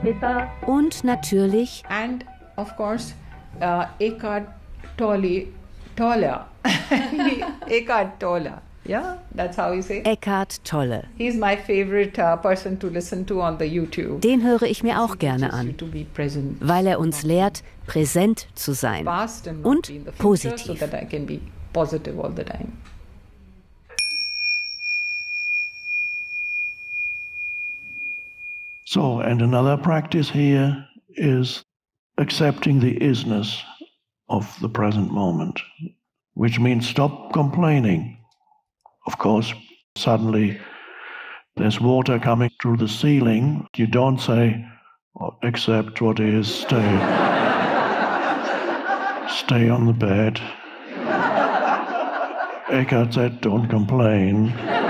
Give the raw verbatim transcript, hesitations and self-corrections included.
Und natürlich and of course uh, Eckhart Tolle, Tolle. Eckhart Tolle. Yeah, that's how you say. Eckhart Tolle. He's my favorite uh, person to listen to on the YouTube. Den höre ich mir auch gerne an, weil er uns lehrt, präsent zu sein und positiv. So that I can be positive all the time. So, and another practice here is accepting the isness of the present moment, which means stop complaining. Of course, suddenly there's water coming through the ceiling. You don't say, oh, accept what is, stay. Stay on the bed. Eckhart said, don't complain.